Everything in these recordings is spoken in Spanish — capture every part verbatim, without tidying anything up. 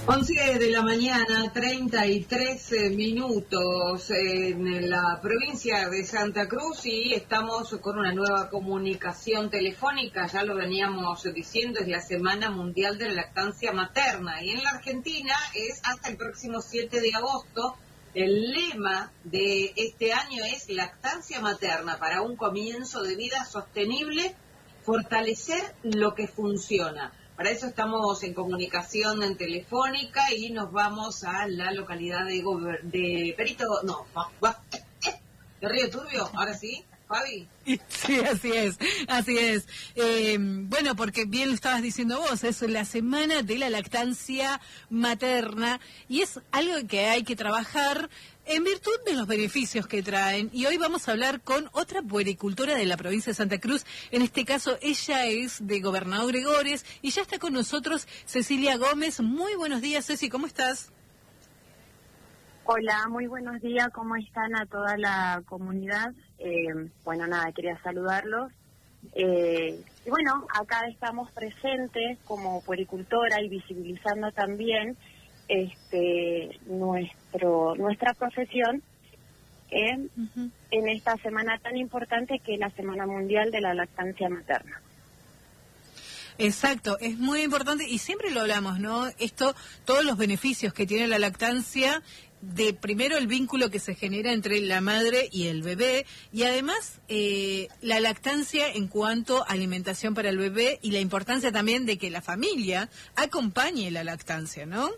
once de la mañana, treinta y tres minutos en la provincia de Santa Cruz, y estamos con una nueva comunicación telefónica. Ya lo veníamos diciendo, es la Semana Mundial de la Lactancia Materna, y en la Argentina es hasta el próximo siete de agosto. El lema de este año es Lactancia Materna para un comienzo de vida sostenible, fortalecer lo que funciona. Para eso estamos en comunicación en telefónica y nos vamos a la localidad de, Gober de Perito, no, de Río Turbio, ahora sí, Fabi. Sí, así es, así es. Eh, bueno, porque bien lo estabas diciendo vos, es la Semana de la Lactancia Materna y es algo que hay que trabajar en virtud de los beneficios que traen. Y hoy vamos a hablar con otra puericultora de la provincia de Santa Cruz. En este caso, ella es de Gobernador Gregores y ya está con nosotros Cecilia Gómez. Muy buenos días, Ceci, ¿cómo estás? Hola, muy buenos días, ¿cómo están a toda la comunidad? Eh, bueno, nada, quería saludarlos. Eh, y bueno, acá estamos presentes como puericultora y visibilizando también este nuestro nuestra profesión eh, uh-huh. en esta semana tan importante que es la Semana Mundial de la Lactancia Materna. Exacto, es muy importante y siempre lo hablamos, ¿no? Esto, todos los beneficios que tiene la lactancia, de primero el vínculo que se genera entre la madre y el bebé, y además eh, la lactancia en cuanto a alimentación para el bebé y la importancia también de que la familia acompañe la lactancia, ¿no?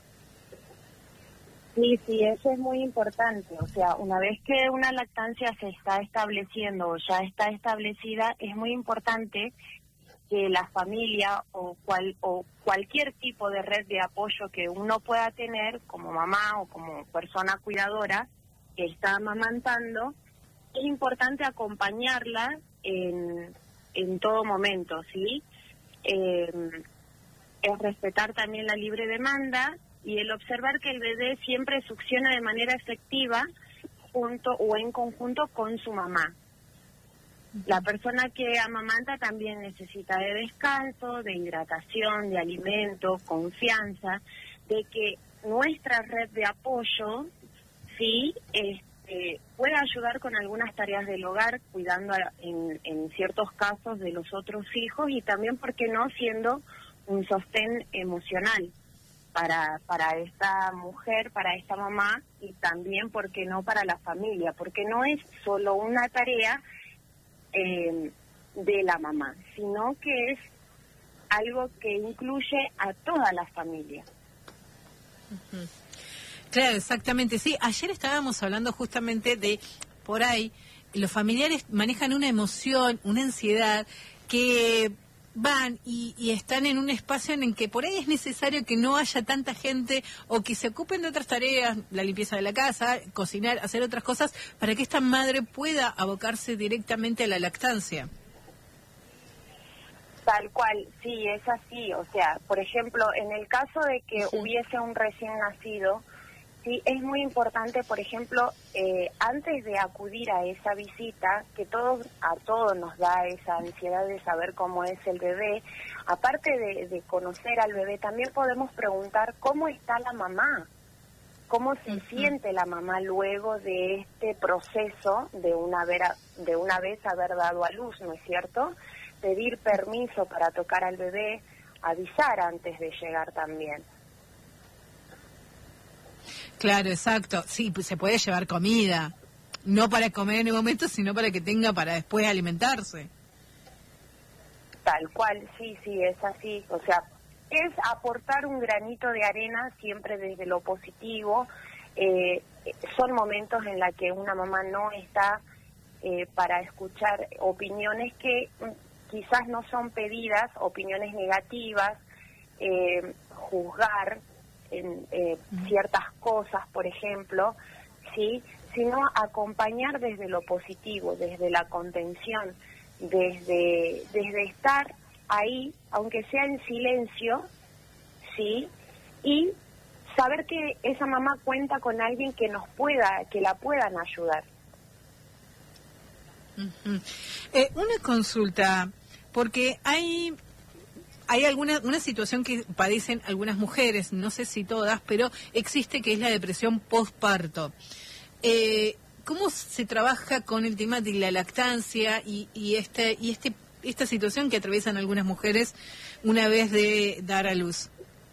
Sí, sí, eso es muy importante. O sea, una vez que una lactancia se está estableciendo o ya está establecida, es muy importante que la familia o cual o cualquier tipo de red de apoyo que uno pueda tener como mamá o como persona cuidadora que está amamantando, es importante acompañarla en, en todo momento, ¿sí? Eh, es respetar también la libre demanda y el observar que el bebé siempre succiona de manera efectiva junto o en conjunto con su mamá. La persona que amamanta también necesita de descanso, de hidratación, de alimento, confianza, de que nuestra red de apoyo, sí, este, pueda ayudar con algunas tareas del hogar, cuidando a, en, en ciertos casos de los otros hijos y también, ¿por qué no?, siendo un sostén emocional para para esta mujer, para esta mamá y también, ¿por qué no?, para la familia, porque no es solo una tarea Eh, de la mamá, sino que es algo que incluye a toda la familia. Uh-huh. Claro, exactamente, sí. Ayer estábamos hablando justamente de, por ahí, los familiares manejan una emoción, una ansiedad, que van y, y están en un espacio en el que por ahí es necesario que no haya tanta gente o que se ocupen de otras tareas, la limpieza de la casa, cocinar, hacer otras cosas, para que esta madre pueda abocarse directamente a la lactancia. Tal cual, sí, es así. O sea, por ejemplo, en el caso de que sí. hubiese un recién nacido, sí, es muy importante, por ejemplo, eh, antes de acudir a esa visita, que todos, a todos nos da esa ansiedad de saber cómo es el bebé, aparte de, de conocer al bebé, también podemos preguntar cómo está la mamá, cómo se uh-huh. siente la mamá luego de este proceso de una, vera, de una vez haber dado a luz, ¿no es cierto? Pedir permiso para tocar al bebé, avisar antes de llegar también. Claro, exacto. Sí, pues se puede llevar comida, no para comer en el momento, sino para que tenga para después alimentarse. Tal cual, sí, sí, es así. O sea, es aportar un granito de arena siempre desde lo positivo. Eh, son momentos en los que una mamá no está eh, para escuchar opiniones que quizás no son pedidas, opiniones negativas, eh, juzgar en eh, ciertas cosas, por ejemplo, sí, sino acompañar desde lo positivo, desde la contención, desde desde estar ahí, aunque sea en silencio, sí, y saber que esa mamá cuenta con alguien que nos pueda, que la puedan ayudar. Uh-huh. Eh, una consulta, porque hay hay alguna una situación que padecen algunas mujeres, no sé si todas, pero existe, que es la depresión postparto. Eh, ¿Cómo se trabaja con el tema de la lactancia y, y, este, y este, esta situación que atraviesan algunas mujeres una vez de dar a luz?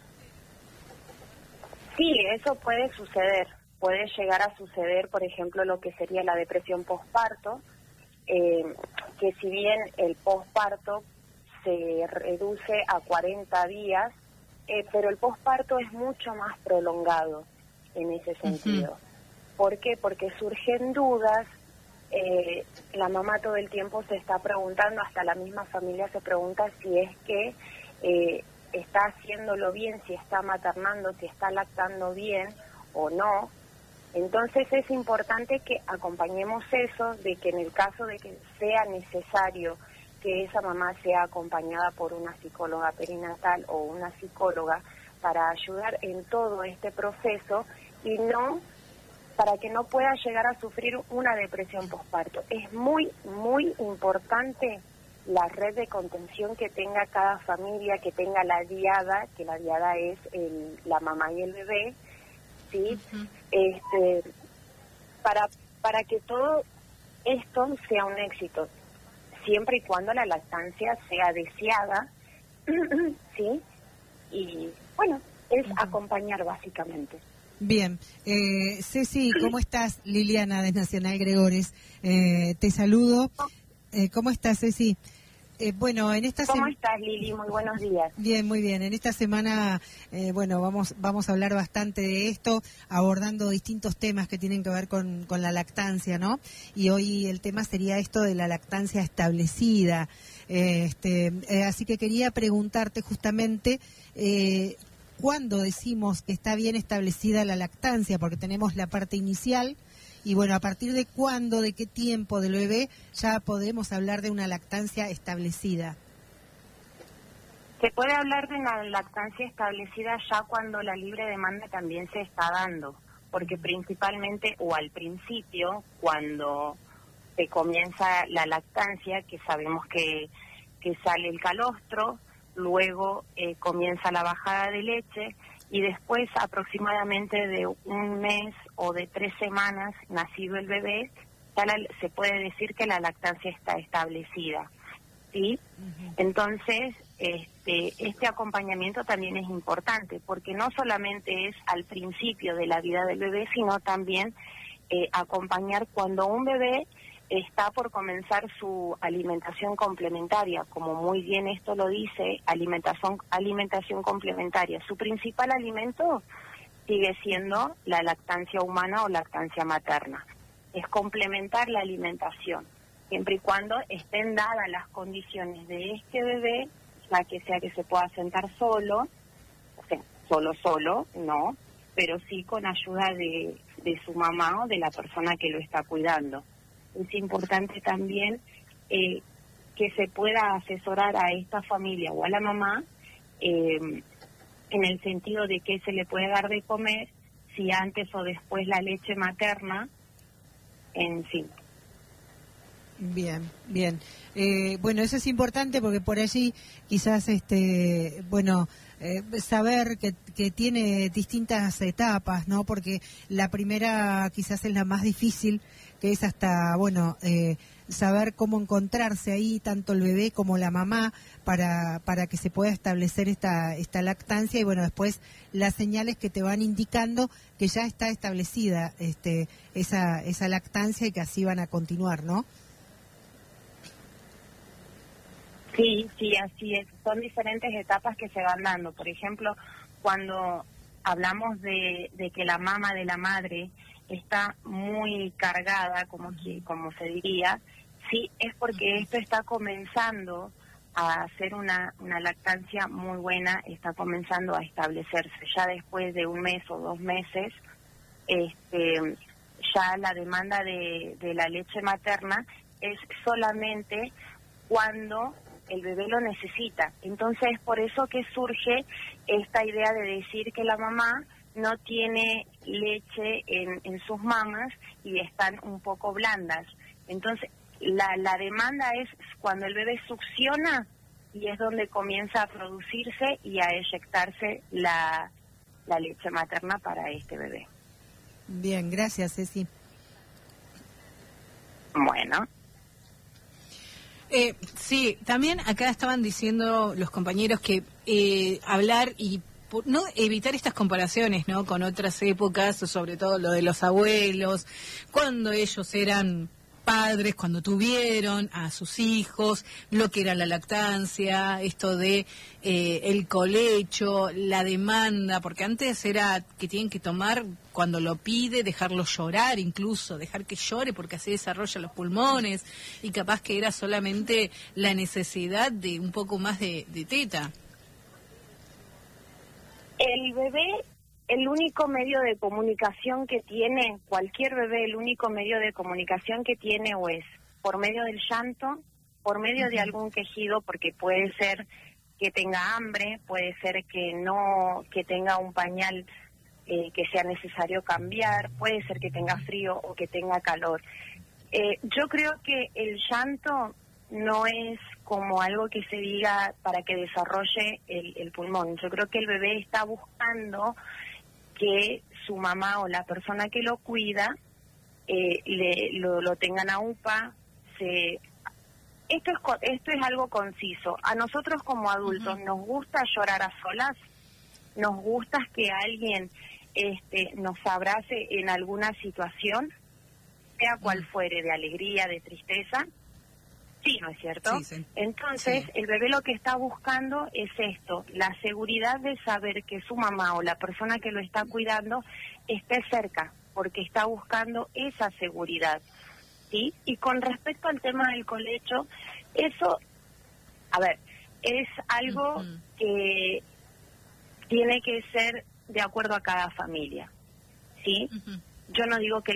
Sí, eso puede suceder. Puede llegar a suceder, por ejemplo, lo que sería la depresión postparto, eh, que si bien el postparto se reduce a cuarenta días, eh, pero el posparto es mucho más prolongado en ese sentido. Uh-huh. ¿Por qué? Porque surgen dudas, eh, la mamá todo el tiempo se está preguntando, hasta la misma familia se pregunta si es que eh, está haciéndolo bien, si está maternando, si está lactando bien o no. Entonces es importante que acompañemos eso, de que en el caso de que sea necesario que esa mamá sea acompañada por una psicóloga perinatal o una psicóloga para ayudar en todo este proceso y no para que no pueda llegar a sufrir una depresión postparto. Es muy, muy importante la red de contención que tenga cada familia, que tenga la diada, que la diada es el, la mamá y el bebé, ¿sí? Uh-huh. Este, para, para que todo esto sea un éxito, siempre y cuando la lactancia sea deseada, ¿sí? Y bueno, es uh-huh. acompañar básicamente. Bien, eh, Ceci, ¿cómo estás? Liliana de Nacional Gregores, eh, te saludo. Eh, ¿Cómo estás, Ceci? Eh, bueno, en esta ¿Cómo sem- estás, Lili? Muy buenos días. Bien, muy bien. En esta semana, eh, bueno, vamos vamos a hablar bastante de esto, abordando distintos temas que tienen que ver con, con la lactancia, ¿no? Y hoy el tema sería esto de la lactancia establecida. Eh, este, eh, así que quería preguntarte justamente eh, ¿cuándo decimos que está bien establecida la lactancia? Porque tenemos la parte inicial y bueno, a partir de cuándo, de qué tiempo del bebé ya podemos hablar de una lactancia establecida. Se puede hablar de una lactancia establecida ya cuando la libre demanda también se está dando, porque principalmente o al principio, cuando se comienza la lactancia, que sabemos que, que sale el calostro, luego eh, comienza la bajada de leche y después aproximadamente de un mes o de tres semanas nacido el bebé, ya la, se puede decir que la lactancia está establecida, ¿sí? Uh-huh. Entonces, este, este acompañamiento también es importante, porque no solamente es al principio de la vida del bebé, sino también eh, acompañar cuando un bebé está por comenzar su alimentación complementaria, como muy bien esto lo dice, alimentación, alimentación complementaria. Su principal alimento sigue siendo la lactancia humana o lactancia materna. Es complementar la alimentación, siempre y cuando estén dadas las condiciones de este bebé, ya que sea que se pueda sentar solo, o sea, solo, solo, no, pero sí con ayuda de, de su mamá o de la persona que lo está cuidando. Es importante también eh, que se pueda asesorar a esta familia o a la mamá eh, en el sentido de qué se le puede dar de comer, si antes o después la leche materna, en fin. Bien, bien. Eh, bueno, eso es importante porque por allí quizás, este, bueno, eh, saber que, que tiene distintas etapas, ¿no? Porque la primera quizás es la más difícil, que es hasta, bueno, eh, saber cómo encontrarse ahí tanto el bebé como la mamá para para que se pueda establecer esta esta lactancia y bueno, después las señales que te van indicando que ya está establecida este esa esa lactancia y que así van a continuar, ¿no? Sí, sí, así es. Son diferentes etapas que se van dando. Por ejemplo, cuando hablamos de, de que la mama de la madre está muy cargada, como que, como se diría, sí, es porque esto está comenzando a hacer una, una lactancia muy buena, está comenzando a establecerse. Ya después de un mes o dos meses, este, ya la demanda de, de la leche materna es solamente cuando el bebé lo necesita. Entonces es por eso que surge esta idea de decir que la mamá no tiene leche en, en sus mamas y están un poco blandas. Entonces la, la demanda es cuando el bebé succiona y es donde comienza a producirse y a eyectarse la, la leche materna para este bebé. Bien, gracias, Ceci. Bueno. Eh, sí, también acá estaban diciendo los compañeros que eh, hablar y no evitar estas comparaciones, ¿no? Con otras épocas, sobre todo lo de los abuelos, cuando ellos eran padres, cuando tuvieron a sus hijos, lo que era la lactancia, esto de eh, el colecho, la demanda, porque antes era que tienen que tomar cuando lo pide, dejarlo llorar incluso, dejar que llore porque así desarrolla los pulmones, y capaz que era solamente la necesidad de un poco más de, de teta. El bebé, el único medio de comunicación que tiene, cualquier bebé, el único medio de comunicación que tiene o es por medio del llanto, por medio de algún quejido, porque puede ser que tenga hambre, puede ser que no, que tenga un pañal eh, que sea necesario cambiar, puede ser que tenga frío o que tenga calor. Eh, yo creo que el llanto no es como algo que se diga para que desarrolle el, el pulmón. Yo creo que el bebé está buscando que su mamá o la persona que lo cuida eh, le, lo, lo tengan a UPA. Se, esto, es, esto es algo conciso. A nosotros como adultos uh-huh. nos gusta llorar a solas, nos gusta que alguien este, nos abrace en alguna situación, sea cual fuere, de alegría, de tristeza. Sí, ¿no es cierto? Sí, sí. Entonces, sí. el bebé lo que está buscando es esto, la seguridad de saber que su mamá o la persona que lo está cuidando esté cerca, porque está buscando esa seguridad, ¿sí? Y con respecto al tema del colecho, eso, a ver, es algo uh-huh. que tiene que ser de acuerdo a cada familia, ¿sí? Uh-huh. Yo no digo que